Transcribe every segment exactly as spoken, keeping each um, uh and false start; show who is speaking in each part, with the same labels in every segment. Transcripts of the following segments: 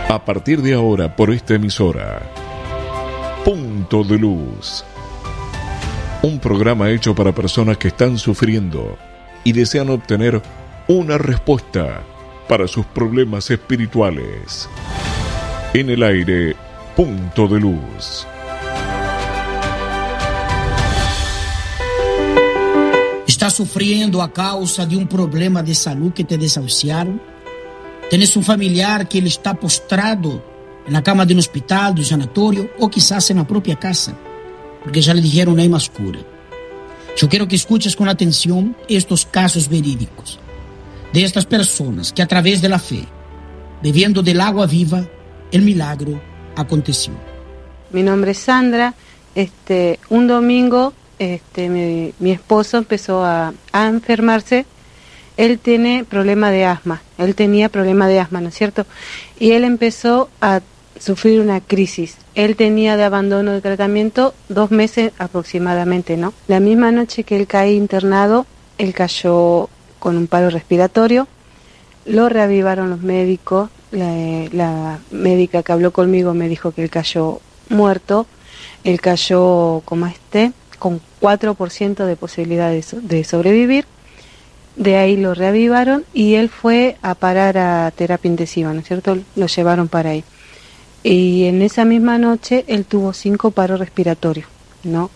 Speaker 1: A partir de ahora, por esta emisora, Punto de Luz. Un programa hecho para personas que están sufriendo y desean obtener una respuesta para sus problemas espirituales. En el aire, Punto de Luz.
Speaker 2: ¿Estás sufriendo a causa de un problema de salud que te desahuciaron? ¿Tienes un familiar que ele está postrado en la cama de un hospital, de un sanatorio o quizás en la propia casa? Porque ya le dijeron no hay más cura. Yo quiero que escuches con atención estos casos verídicos de estas personas que a través de la fe, bebiendo del agua viva, el milagro aconteció.
Speaker 3: Mi nombre es Sandra. Este, un domingo este, mi, mi esposo empezó a, a enfermarse. Él tiene problema de asma, él tenía problema de asma, ¿no es cierto? Y él empezó a sufrir una crisis. Él tenía de abandono de tratamiento dos meses aproximadamente, ¿no? La misma noche que él cae internado, él cayó con un paro respiratorio, lo reavivaron los médicos, la, la médica que habló conmigo me dijo que él cayó muerto, él cayó como este, con cuatro por ciento de posibilidades de sobrevivir. De ahí lo reavivaron y él fue a parar a terapia intensiva, ¿no es cierto? Lo llevaron para ahí. Y en esa misma noche él tuvo cinco paros respiratorios, ¿no?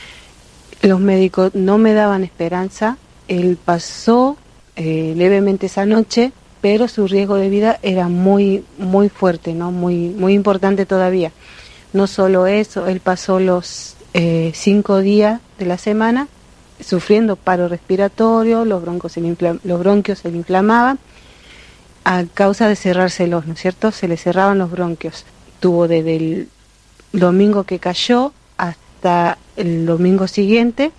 Speaker 3: Los médicos no me daban esperanza. Él pasó eh, levemente esa noche, pero su riesgo de vida era muy, muy fuerte, ¿no? Muy, muy importante todavía. No solo eso, él pasó los eh, cinco días de la semana sufriendo paro respiratorio, los bronquios se le inflam- los bronquios se le inflamaban a causa de cerrárselos, ¿no es cierto? Se le cerraban los bronquios. Tuvo desde el domingo que cayó hasta el domingo siguiente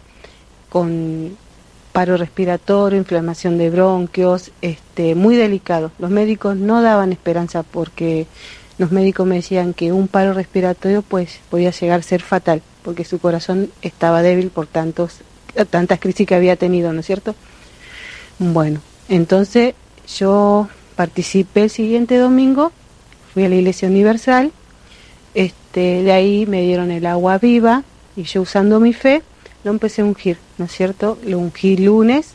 Speaker 3: con paro respiratorio, inflamación de bronquios, este, muy delicado. Los médicos no daban esperanza porque los médicos me decían que un paro respiratorio pues podía llegar a ser fatal porque su corazón estaba débil por tantos tantas crisis que había tenido, ¿no es cierto? Bueno, entonces yo participé el siguiente domingo, fui a la Iglesia Universal, este, de ahí me dieron el agua viva y yo usando mi fe lo empecé a ungir, ¿no es cierto? Lo ungí lunes,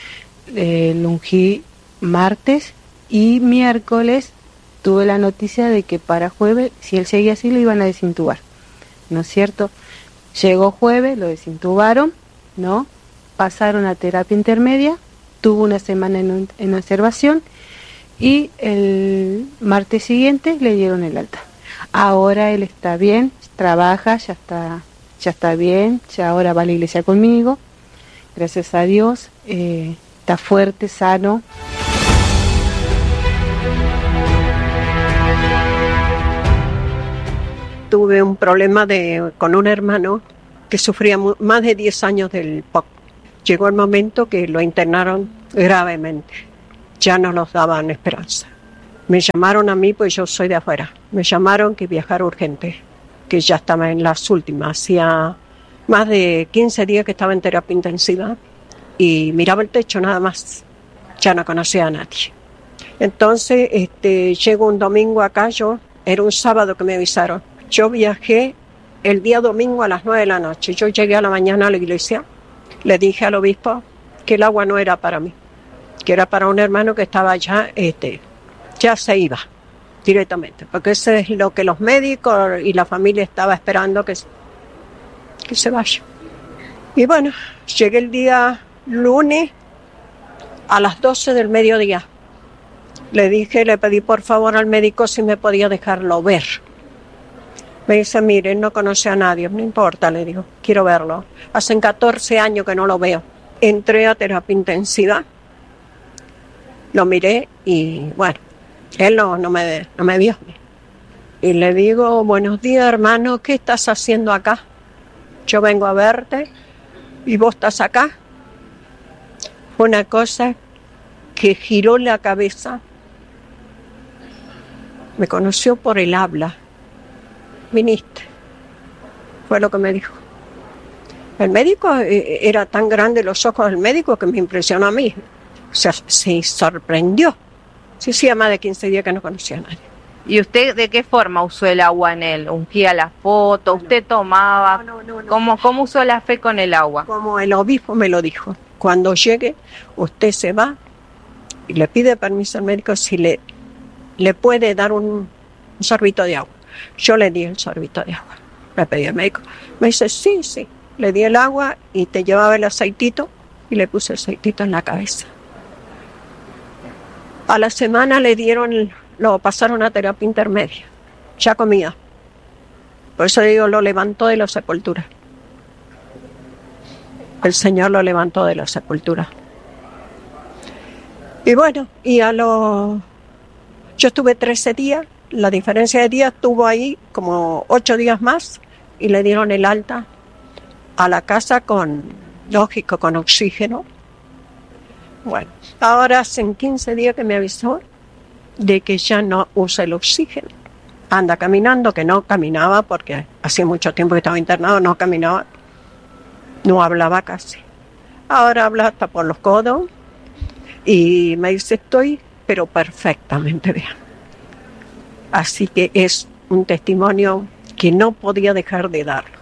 Speaker 3: eh, lo ungí martes y miércoles tuve la noticia de que para jueves, si él seguía así, lo iban a desintubar, ¿no es cierto? Llegó jueves, lo desintubaron, ¿no? Pasaron a terapia intermedia, tuvo una semana en, en observación y el martes siguiente le dieron el alta. Ahora él está bien, trabaja, ya está, ya está bien, ya ahora va a la iglesia conmigo, gracias a Dios, eh, está fuerte, sano.
Speaker 4: Tuve un problema de, con un hermano que sufría más de diez años del P O C. Llegó el momento que lo internaron gravemente. Ya no nos daban esperanza. Me llamaron a mí, pues yo soy de afuera. Me llamaron que viajara urgente, que ya estaba en las últimas. Hacía más de quince días que estaba en terapia intensiva y miraba el techo nada más. Ya no conocía a nadie. Entonces, este, llego un domingo acá, yo, era un sábado que me avisaron. Yo viajé el día domingo a las nueve de la noche. Yo llegué a la mañana a la iglesia, le dije al obispo que el agua no era para mí, que era para un hermano que estaba ya, este, ya se iba directamente, porque eso es lo que los médicos y la familia estaba esperando, que, que se vaya. Y bueno, llegué el día lunes a las doce del mediodía. Le dije, le pedí por favor al médico si me podía dejarlo ver. Me dice, mire, no conoce a nadie, no importa, le digo, quiero verlo. Hace catorce años que no lo veo. Entré a terapia intensiva, lo miré y bueno, él no, no, me, no me vio. Y le digo, buenos días hermano, ¿qué estás haciendo acá? Yo vengo a verte y vos estás acá. Fue una cosa que giró la cabeza. Me conoció por el habla. Viniste, fue lo que me dijo. El médico, eh, era tan grande los ojos del médico que me impresionó a mí. O sea, se sorprendió. Sí, sí, más de quince días que no conocía a nadie.
Speaker 5: ¿Y usted de qué forma usó el agua en él? ¿Ungía la foto? ¿Usted tomaba?
Speaker 4: No, no, no, no.
Speaker 5: ¿Cómo, ¿Cómo usó la fe con el agua?
Speaker 4: Como el obispo me lo dijo. Cuando llegue, usted se va y le pide permiso al médico si le, le puede dar un, un sorbito de agua. Yo le di el sorbito de agua. Le pedí al médico. Me dice, sí, sí. Le di el agua y te llevaba el aceitito y le puse el aceitito en la cabeza. A la semana le dieron, lo pasaron a terapia intermedia. Ya comía. Por eso digo, lo levantó de la sepultura. El Señor lo levantó de la sepultura. Y bueno, y a los... Yo estuve trece días, la diferencia de días estuvo ahí como ocho días más y le dieron el alta a la casa con, lógico, con oxígeno. Bueno, ahora hacen quince días que me avisó de que ya no usa el oxígeno. Anda caminando, que no caminaba porque hacía mucho tiempo que estaba internado, no caminaba, no hablaba casi. Ahora habla hasta por los codos y me dice, estoy pero perfectamente bien. Así que es un testimonio que no podía dejar de darlo.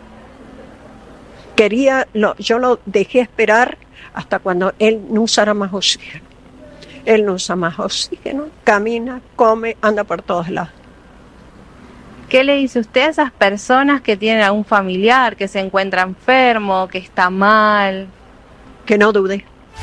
Speaker 4: Quería, lo, yo lo dejé esperar hasta cuando él no usara más oxígeno. Él no usa más oxígeno, camina, come, anda por todos lados.
Speaker 5: ¿Qué le dice usted a esas personas que tienen a un familiar que se encuentra enfermo, que está mal?
Speaker 4: Que no dude.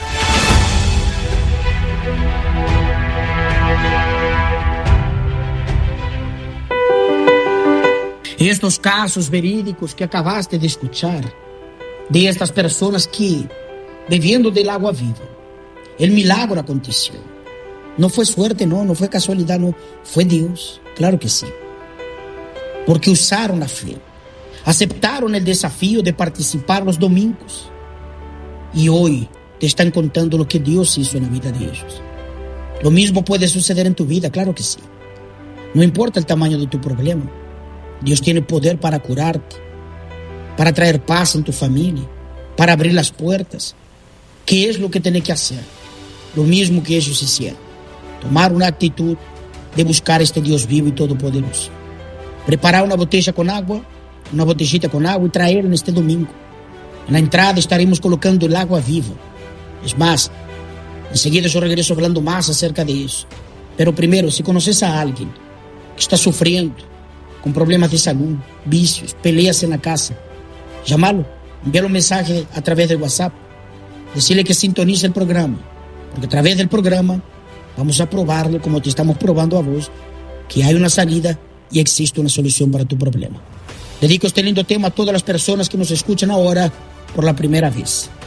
Speaker 2: Estos casos verídicos que acabaste de escuchar, de estas personas que, bebiendo del agua viva, el milagro aconteció. No fue suerte, no, no fue casualidad, no, fue Dios, claro que sí. Porque usaron la fe, aceptaron el desafío de participar los domingos. Y hoy te están contando lo que Dios hizo en la vida de ellos. Lo mismo puede suceder en tu vida, claro que sí. No importa el tamaño de tu problema. Dios tiene poder para curarte, para traer paz en tu familia, para abrir las puertas. ¿Qué es lo que tienes que hacer? Lo mismo que ellos hicieron. Tomar una actitud de buscar este Dios vivo y todopoderoso. Preparar una botella con agua, una botellita con agua y traerla en este domingo. En la entrada estaremos colocando el agua viva. Es más, enseguida yo regreso hablando más acerca de eso. Pero primero, si conoces a alguien que está sufriendo con problemas de salud, vicios, peleas en la casa, llámalo, envíale un mensaje a través del WhatsApp, decirle que sintonice el programa, porque a través del programa vamos a probarle, como te estamos probando a vos, que hay una salida y existe una solución para tu problema. Dedico este lindo tema a todas las personas que nos escuchan ahora por la primera vez.